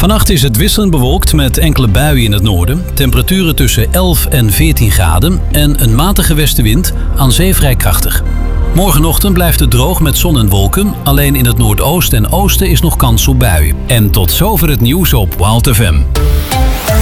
Vannacht is het wisselend bewolkt met enkele buien in het noorden. Temperaturen tussen 11 en 14 graden en een matige westenwind, aan zee vrij krachtig. Morgenochtend blijft het droog met zon en wolken. Alleen in het noordoosten en oosten is nog kans op buien. En tot zover het nieuws op Wild FM.